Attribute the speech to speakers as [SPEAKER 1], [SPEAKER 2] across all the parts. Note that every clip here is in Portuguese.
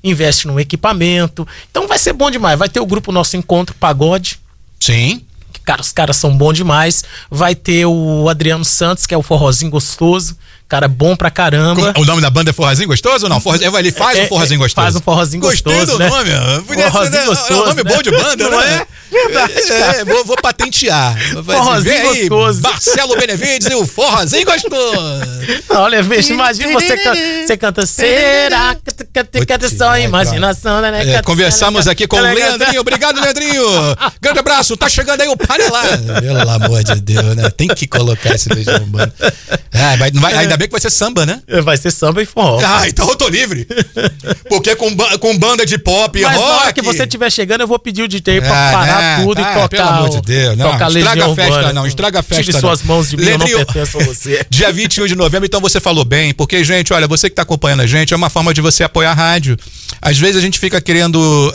[SPEAKER 1] investe num equipamento. Então vai ser bom demais. Vai ter o grupo Nosso Encontro Pagode.
[SPEAKER 2] Sim.
[SPEAKER 1] Cara, os caras são bons demais. Vai ter o Adriano Santos, que é o Forrozinho Gostoso. Cara, bom pra caramba.
[SPEAKER 2] O nome da banda é Forrozinho Gostoso ou não? Ele faz um Forrozinho Gostoso.
[SPEAKER 1] Faz um Forrozinho Gostoso.
[SPEAKER 2] Gostei do
[SPEAKER 1] né?
[SPEAKER 2] nome.
[SPEAKER 1] Forrozinho Gostoso.
[SPEAKER 2] É um nome bom de banda, não é?
[SPEAKER 1] Verdade, cara.
[SPEAKER 2] Vou patentear.
[SPEAKER 1] Forrozinho Gostoso.
[SPEAKER 2] Marcelo Benevides e o Forrozinho Gostoso.
[SPEAKER 1] Olha, veja, imagina você canta será que canta só imaginação, né?
[SPEAKER 2] Conversamos aqui com o Leandrinho. Obrigado, Leandrinho. Grande abraço. Tá chegando aí o Panelá. Pelo amor de Deus, né? Tem que colocar esse Legião Urbana. Ainda bem que vai ser samba, né?
[SPEAKER 1] Vai ser samba e forró.
[SPEAKER 2] Então eu tô livre. Porque com banda de pop e rock...
[SPEAKER 1] Mas na hora que você estiver chegando, eu vou pedir o DJ pra parar tudo e tocar.
[SPEAKER 2] Pelo amor de Deus. Não, estraga a festa, não. Estraga a festa,
[SPEAKER 1] Tire suas mãos de mim, eu não pertenço a você.
[SPEAKER 2] Dia 21 de novembro, então você falou bem. Porque, gente, olha, você que tá acompanhando a gente, é uma forma de você apoiar a rádio. Às vezes a gente fica querendo...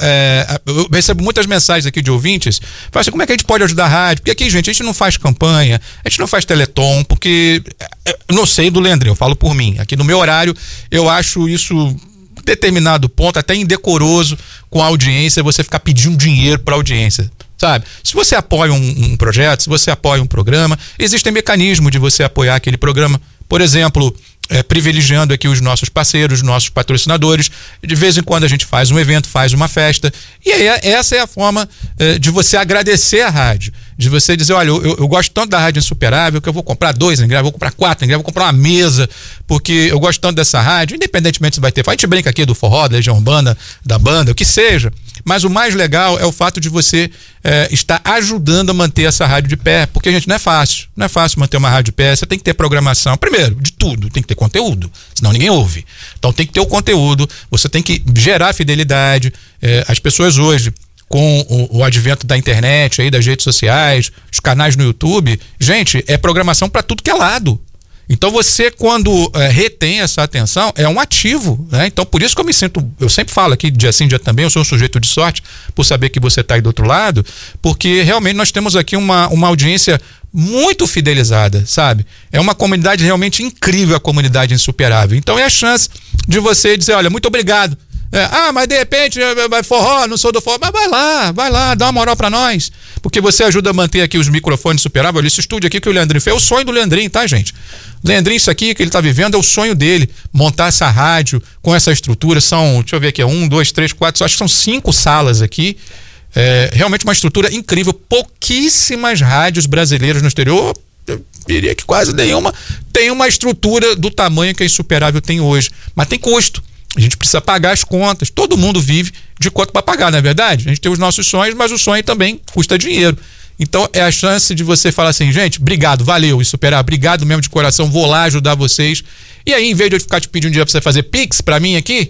[SPEAKER 2] eu recebo muitas mensagens aqui de ouvintes. Fala assim, como é que a gente pode ajudar a rádio? Porque aqui, gente, a gente não faz campanha, a gente não faz teleton, porque... Eu não sei do Leandrinho, eu falo por mim. Aqui no meu horário, eu acho isso... determinado ponto, até indecoroso com a audiência, você ficar pedindo dinheiro para a audiência, sabe? Se você apoia um projeto, se você apoia um programa, existem mecanismos de você apoiar aquele programa. Por exemplo, privilegiando aqui os nossos parceiros, os nossos patrocinadores. De vez em quando a gente faz um evento, faz uma festa. E aí essa é a forma de você agradecer a rádio. De você dizer, olha, eu gosto tanto da Rádio Insuperável que eu vou comprar 2 ingressos, vou comprar 4 ingressos, vou comprar uma mesa, porque eu gosto tanto dessa rádio, independentemente se vai ter. A gente brinca aqui do forró, da Legião Urbana, da banda, o que seja. Mas o mais legal é o fato de você estar ajudando a manter essa rádio de pé, porque, gente, não é fácil. Não é fácil manter uma rádio de pé, você tem que ter programação. Primeiro, de tudo, tem que ter conteúdo, senão ninguém ouve. Então tem que ter o conteúdo, você tem que gerar fidelidade. As pessoas hoje, com o advento da internet, aí, das redes sociais, os canais no YouTube, gente, é programação para tudo que é lado. Então você, quando retém essa atenção, é um ativo, né? Então por isso que eu sempre falo aqui, dia sim, dia também, eu sou um sujeito de sorte por saber que você está aí do outro lado, porque realmente nós temos aqui uma audiência muito fidelizada, sabe? É uma comunidade realmente incrível, a comunidade Insuperável. Então é a chance de você dizer, olha, muito obrigado. Mas de repente vai forró, não sou do forró, mas vai lá, dá uma moral pra nós, porque você ajuda a manter aqui os microfones Insuperável. Olha, esse estúdio aqui que o Leandrinho fez, é o sonho do Leandrinho, tá, gente? Leandrinho, isso aqui que ele tá vivendo é o sonho dele, montar essa rádio com essa estrutura. São, deixa eu ver aqui, 1, 2, 3, 4, acho que são 5 salas aqui. Realmente uma estrutura incrível. Pouquíssimas rádios brasileiras no exterior, eu diria que quase nenhuma, tem uma estrutura do tamanho que a Insuperável tem hoje, mas tem custo. A gente precisa pagar as contas. Todo mundo vive de quanto para pagar, não é verdade? A gente tem os nossos sonhos, mas o sonho também custa dinheiro. Então é a chance de você falar assim, gente, obrigado, valeu, Insuperável, obrigado mesmo de coração, vou lá ajudar vocês. E aí, em vez de eu ficar te pedindo dinheiro para você fazer Pix para mim aqui,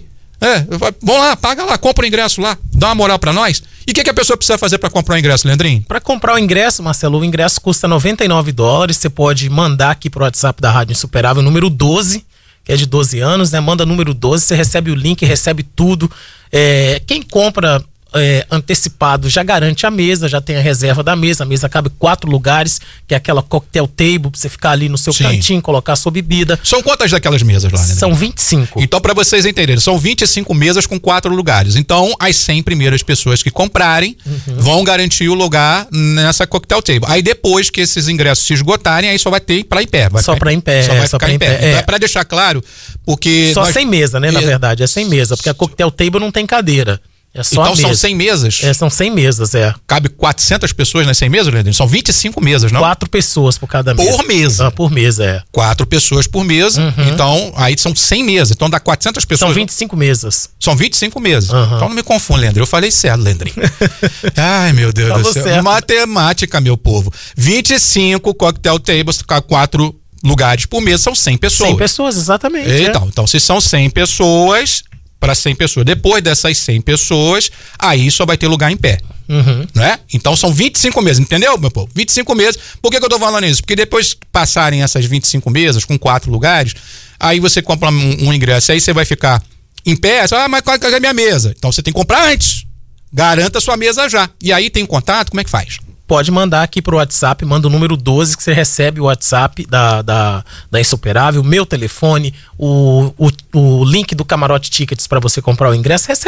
[SPEAKER 2] vão lá, paga lá, compra o ingresso lá, dá uma moral para nós. E o que a pessoa precisa fazer para comprar o ingresso, Leandrinho? Para comprar o ingresso, Marcelo, o ingresso custa $99. Você pode mandar aqui pro WhatsApp da Rádio Insuperável, número 12, que é de 12 anos, né? Manda número 12, você recebe o link, recebe tudo. Quem compra antecipado já garante a mesa, já tem a reserva da mesa. A mesa cabe 4 lugares, que é aquela cocktail table, pra você ficar ali no seu cantinho, colocar a sua bebida. São quantas daquelas mesas lá, né? São 25. Então, pra vocês entenderem, são 25 mesas com 4 lugares. Então, as 100 primeiras pessoas que comprarem vão garantir o lugar nessa cocktail table. Aí depois que esses ingressos se esgotarem, aí só vai ter pra ir em pé. Só pra ir em pé. Só vai ficar em pé. Então é pra deixar claro, porque... Só sem mesa, né, na verdade, é sem mesa, porque a cocktail table não tem cadeira. Então são 100 mesas? São 100 mesas, Cabe 400 pessoas nas 100 mesas, Leandro? São 25 mesas, não? 4 pessoas por cada mesa. Por mesa? Por mesa, 4 pessoas por mesa, então aí são 100 mesas, então dá 400 pessoas. São 25 mesas. São 25 mesas. Então não me confunde, Leandro, eu falei certo, Leandrinho. Ai, meu Deus do céu. Certo. Matemática, meu povo. 25 cocktail tables, 4 lugares por mesa, são 100 pessoas. 100 pessoas, exatamente. Então se são 100 pessoas... Para 100 pessoas. Depois dessas 100 pessoas, aí só vai ter lugar em pé. Né? Então são 25 mesas, entendeu, meu povo? 25 mesas. Por que eu tô falando isso? Porque depois que passarem essas 25 mesas com 4 lugares, aí você compra um ingresso, aí você vai ficar em pé, mas qual é a minha mesa? Então você tem que comprar antes. Garanta a sua mesa já. E aí tem contato, como é que faz? Pode mandar aqui pro WhatsApp, manda o número 12 que você recebe o WhatsApp da Insuperável, meu telefone, o link do Camarote Tickets para você comprar o ingresso, recebe